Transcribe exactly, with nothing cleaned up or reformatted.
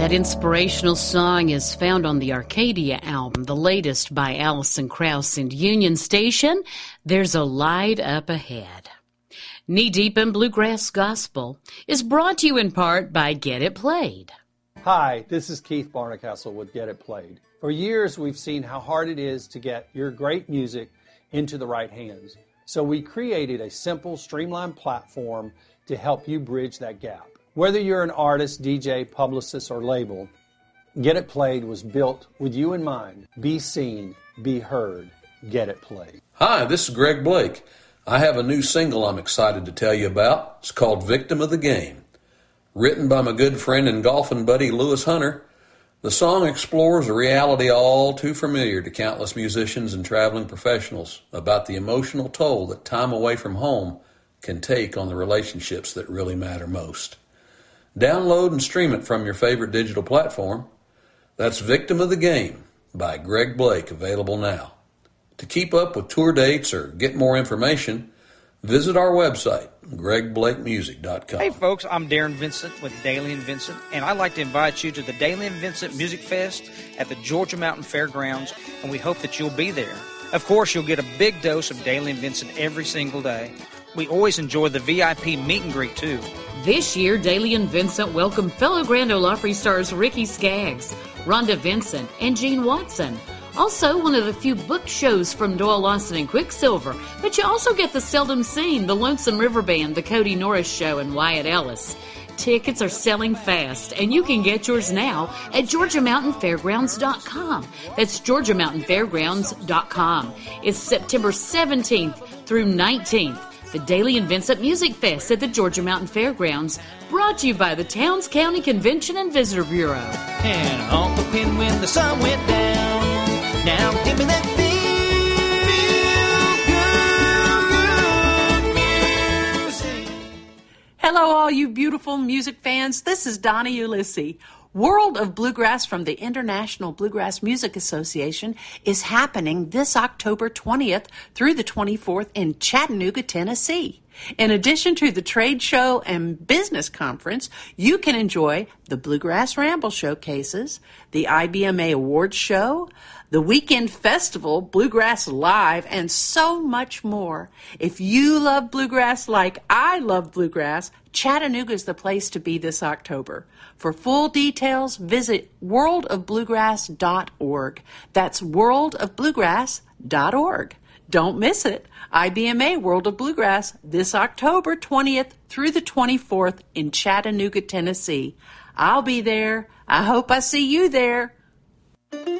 That inspirational song is found on the Arcadia album, the latest by Alison Krauss and Union Station, There's a Light Up Ahead. Knee Deep in Bluegrass Gospel is brought to you in part by Get It Played. Hi, this is Keith Barnacastle with Get It Played. For years, we've seen how hard it is to get your great music into the right hands. So we created a simple, streamlined platform to help you bridge that gap. Whether you're an artist, D J, publicist, or label, Get It Played was built with you in mind. Be seen, be heard, Get It Played. Hi, this is Greg Blake. I have a new single I'm excited to tell you about. It's called Victim of the Game. Written by my good friend and golfing buddy Lewis Hunter, the song explores a reality all too familiar to countless musicians and traveling professionals about the emotional toll that time away from home can take on the relationships that really matter most. Download and stream it from your favorite digital platform. That's Victim of the Game by Greg Blake, available now. To keep up with tour dates or get more information, visit our website, greg blake music dot com. Hey folks, I'm Darren Vincent with Daly and Vincent, and I'd like to invite you to the Daly and Vincent Music Fest at the Georgia Mountain Fairgrounds, and we hope that you'll be there. Of course, you'll get a big dose of Daly and Vincent every single day. We always enjoy the V I P meet and greet too. This year, Daly and Vincent welcome fellow Grand Ole Opry stars Ricky Skaggs, Rhonda Vincent, and Gene Watson. Also, one of the few book shows from Doyle Lawson and Quicksilver, but you also get the seldom seen, the Lonesome River Band, the Cody Norris Show, and Wyatt Ellis. Tickets are selling fast, and you can get yours now at georgia mountain fairgrounds dot com. That's georgia mountain fairgrounds dot com. It's September seventeenth through nineteenth. The Daly and Vincent Music Fest at the Georgia Mountain Fairgrounds, brought to you by the Towns County Convention and Visitor Bureau. And on the pin when the sun went down. Now give me that feel, feel good, good music. Hello, all you beautiful music fans. This is Donnie Ulysses. World of Bluegrass from the International Bluegrass Music Association is happening this October twentieth through the twenty-fourth in Chattanooga, Tennessee. In addition to the trade show and business conference, you can enjoy the Bluegrass Ramble showcases, the I B M A Awards show, the weekend festival, Bluegrass Live, and so much more. If you love bluegrass like I love bluegrass, Chattanooga is the place to be this October. For full details, visit world of bluegrass dot org. That's world of bluegrass dot org. Don't miss it. I B M A World of Bluegrass this October twentieth through the twenty-fourth in Chattanooga, Tennessee. I'll be there. I hope I see you there.